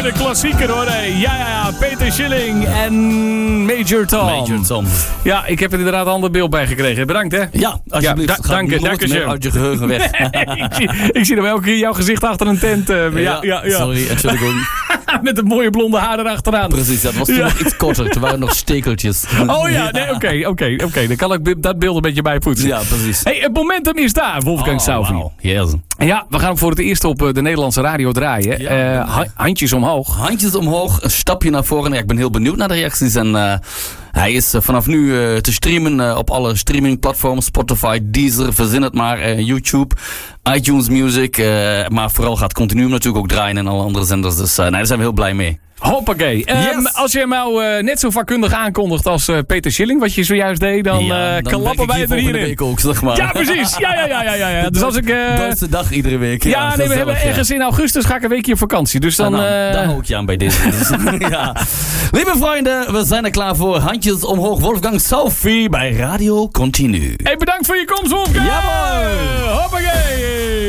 een klassieker hoor. Ja, Peter Schilling en Major Tom. Ja, ik heb er inderdaad een ander beeld bij gekregen. Bedankt hè. Ja, alsjeblieft. Dank je. Uit je geheugen weg. ik zie dan elke keer jouw gezicht achter een tent. Ja. Sorry, Entschuldigung. Met een mooie blonde haar erachteraan. Precies, dat was toen nog iets korter. Er waren nog stekeltjes. Oh ja, nee, oké. Dan kan ik dat beeld een beetje bijpoetsen. Ja, precies. Hey, het momentum is daar, Wolfgang Sauvi. Wow. Yes. Ja, we gaan hem voor het eerst op de Nederlandse radio draaien. Ja. Handjes omhoog. Handjes omhoog, een stapje naar voren. Ja, ik ben heel benieuwd naar de reacties. En hij is vanaf nu te streamen op alle streamingplatforms. Spotify, Deezer, verzin het maar. YouTube, iTunes Music. Maar vooral gaat Continuum natuurlijk ook draaien en alle andere zenders. Dus daar zijn we heel blij mee. Hoppakee. Yes. Als je hem nou net zo vakkundig aankondigt als Peter Schilling, wat je zojuist deed, dan klappen wij het er hierin. Week ook, zeg maar. Ja, precies. Ja. Dus als ik... Doodste dag iedere week. Ja, nee, we hebben ergens in augustus ga ik een weekje op vakantie. Dus dan... Daar hou ik je aan bij deze. Ja. Lieve vrienden, we zijn er klaar voor. Handjes omhoog, Wolfgang Sauvi bij Radio Continu. Hey, bedankt voor je komst, Wolfgang. Jawohl. Hoppakee.